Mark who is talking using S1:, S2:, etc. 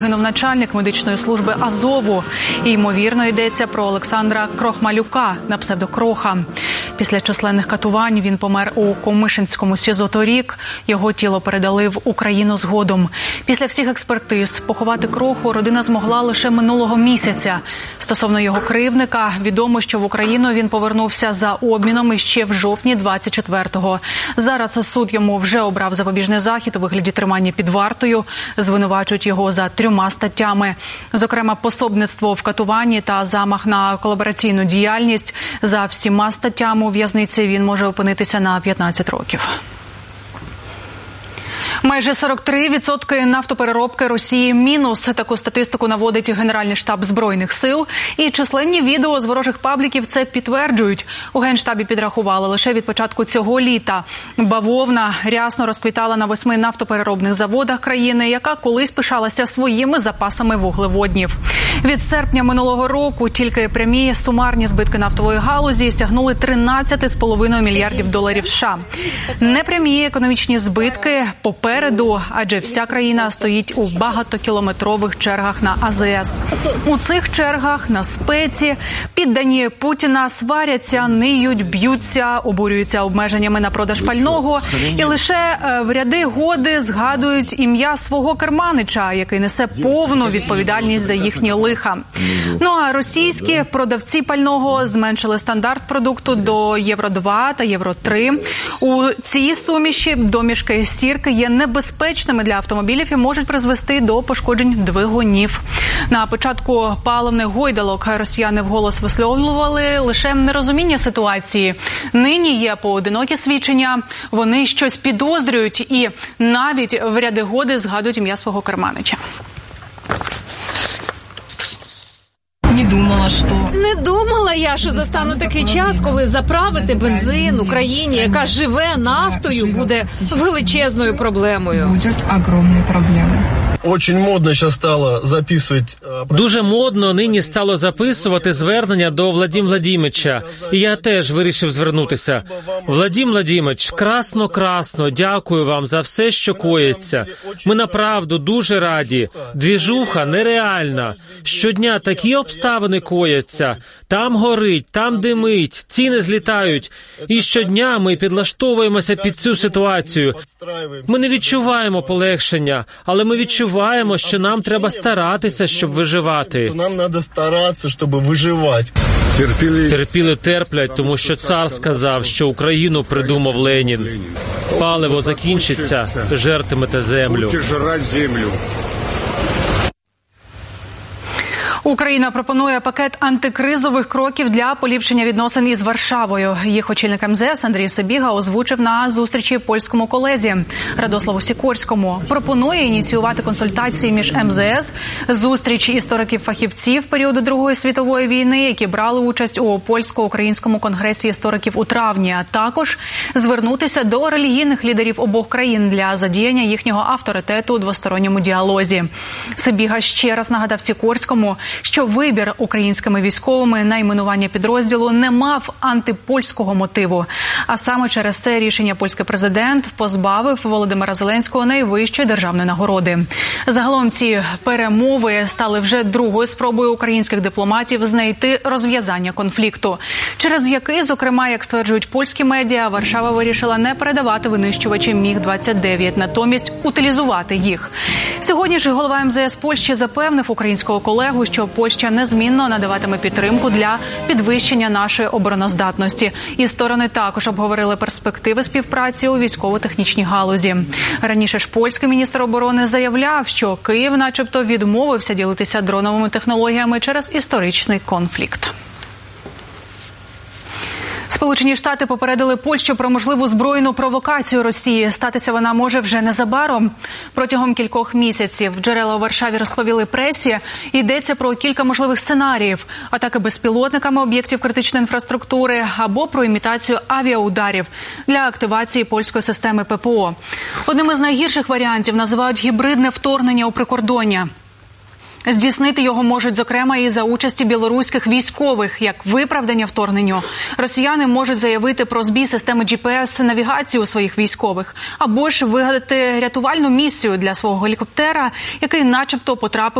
S1: Загинув начальник медичної служби Азову. І, ймовірно, йдеться про Олександра Крохмалюка на псевдо Кроха. Після численних катувань він помер у Комишинському СІЗО торік. Його тіло передали в Україну згодом. Після всіх експертиз поховати Кроху родина змогла лише минулого місяця. Стосовно його кривдника, відомо, що в Україну він повернувся за обміном іще в жовтні 24-го. Зараз суд йому вже обрав запобіжний захід у вигляді тримання під вартою. Звинувачують його за 3 статтями. Зокрема, пособництво в катуванні та замах на колабораційну діяльність. За всіма статтями у в'язниці він може опинитися на 15 років. Майже 43% нафтопереробки Росії мінус. Таку статистику наводить Генеральний штаб Збройних сил. І численні відео з ворожих пабліків це підтверджують. У Генштабі підрахували, лише від початку цього літа бавовна рясно розквітала на 8 нафтопереробних заводах країни, яка колись пишалася своїми запасами вуглеводнів. Від серпня минулого року тільки прямі сумарні збитки нафтової галузі сягнули 13,5 мільярдів доларів США. Непрямі економічні збитки попереду, адже вся країна стоїть у багатокілометрових чергах на АЗС. У цих чергах на спеці піддані Путіна сваряться, ниють, б'ються, обурюються обмеженнями на продаж пального і лише в ряди годи згадують ім'я свого керманича, який несе повну відповідальність за їхні лиха. Ну а російські продавці пального зменшили стандарт продукту до Євро-2 та Євро-3. У цій суміші домішки сірки є небезпечними для автомобілів і можуть призвести до пошкоджень двигунів. На початку паливних гойдалок росіяни вголос висловлювали лише нерозуміння ситуації. Нині є поодинокі свідчення, вони щось підозрюють і навіть в ряди годи згадують ім'я свого керманича.
S2: Не думала я, що застану такий час, коли заправити бензин у країні, яка живе нафтою, буде величезною проблемою.
S3: Дуже модно нині стало записувати звернення до Владимира Владимировича. І я теж вирішив звернутися. Владимир Владимирович, красно, дякую вам за все, що коїться. Ми направду дуже раді. Двіжуха нереальна. Щодня такі обставини кояться. Там горить, там димить, ціни злітають. І щодня ми підлаштовуємося під цю ситуацію. Ми не відчуваємо полегшення, але ми відчуваємо, що нам треба старатися, щоб виживати.
S4: Нам треба старатися, щоб виживати.
S3: Терпіли терплять, тому що цар сказав, що Україну придумав Ленін. Паливо закінчиться, жертимете землю.
S1: Україна пропонує пакет антикризових кроків для поліпшення відносин із Варшавою. Їх очільник МЗС Андрій Сибіга озвучив на зустрічі польському колезі Радославу Сікорському. Пропонує ініціювати консультації між МЗС, зустріч істориків-фахівців періоду Другої світової війни, які брали участь у польсько-українському конгресі істориків у травні, а також звернутися до релігійних лідерів обох країн для задіяння їхнього авторитету у двосторонньому діалозі. Сибіга ще раз нагадав Сікорському, що вибір українськими військовими найменування підрозділу не мав антипольського мотиву. А саме через це рішення польський президент позбавив Володимира Зеленського найвищої державної нагороди. Загалом ці перемови стали вже другою спробою українських дипломатів знайти розв'язання конфлікту, через який, зокрема, як стверджують польські медіа, Варшава вирішила не передавати винищувачі Міг-29, натомість утилізувати їх. Сьогодні ж голова МЗС Польщі запевнив українського колегу, що Польща незмінно надаватиме підтримку для підвищення нашої обороноздатності. І сторони також обговорили перспективи співпраці у військово-технічній галузі. Раніше ж польський міністр оборони заявляв, що Київ начебто відмовився ділитися дроновими технологіями через історичний конфлікт. Сполучені Штати попередили Польщу про можливу збройну провокацію Росії. Статися вона може вже незабаром. Протягом кількох місяців джерела у Варшаві розповіли пресі. Йдеться про кілька можливих сценаріїв. Атаки безпілотниками об'єктів критичної інфраструктури або про імітацію авіаударів для активації польської системи ППО. Одним із найгірших варіантів називають гібридне вторгнення у прикордоння. Здійснити його можуть, зокрема, і за участі білоруських військових, як виправдання вторгненню. Росіяни можуть заявити про збій системи GPS-навігації у своїх військових, або ж вигадати рятувальну місію для свого гелікоптера, який начебто потрапив